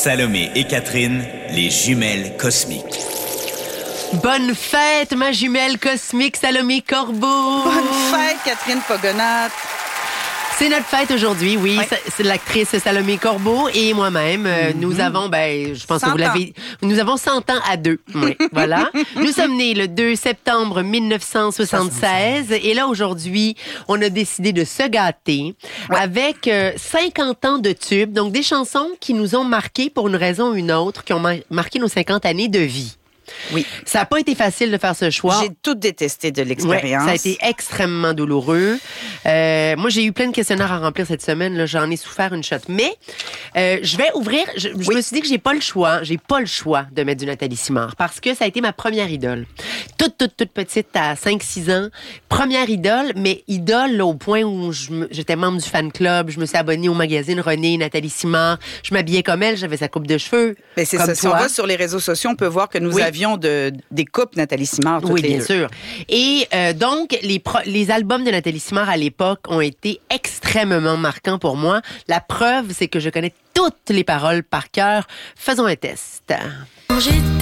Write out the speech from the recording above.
Salomé et Catherine, les jumelles cosmiques. Bonne fête, ma jumelle cosmique Salomé Corbeau. Bonne fête, Catherine Pogonat. C'est notre fête aujourd'hui, oui. C'est l'actrice Salomé Corbeau et moi-même. Nous avons, je pense que vous l'avez... Nous avons 100 ans à deux. Oui, voilà. Nous sommes nés le 2 septembre 1976. Et là, aujourd'hui, on a décidé de se gâter avec 50 ans de tubes. Donc, des chansons qui nous ont marqués pour une raison ou une autre, qui ont marqué nos 50 années de vie. Oui. Ça n'a pas été facile de faire ce choix. J'ai tout détesté de l'expérience. Ça a été extrêmement douloureux. Moi, j'ai eu plein de questionnaires à remplir cette semaine. Là, j'en ai souffert une shot. Mais je vais ouvrir... Je me suis dit que j'ai pas le choix de mettre du Nathalie Simard parce que ça a été ma première idole. Toute petite, à 5-6 ans. Première idole, mais idole là, au point où j'étais membre du fan club. Je me suis abonnée au magazine René, Nathalie Simard. Je m'habillais comme elle. J'avais sa coupe de cheveux. Mais c'est ça. Si on va sur les réseaux sociaux, on peut voir que nous avions des coupes Nathalie Simard toutes les deux. Oui, bien sûr. Et donc, les albums de Nathalie Simard à l'époque ont été extrêmement marquants pour moi. La preuve, c'est que je connais toutes les paroles par cœur. Faisons un test.